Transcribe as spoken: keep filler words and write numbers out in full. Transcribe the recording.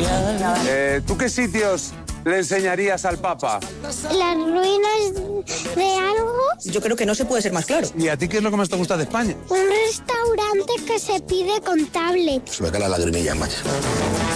Eh, ¿Tú qué sitios le enseñarías al Papa? Las ruinas de algo. Yo creo que no se puede ser más claro. ¿Y a ti qué es lo que más te gusta de España? Un restaurante que se pide con tablet. Se me caen las lagrimillas, macho.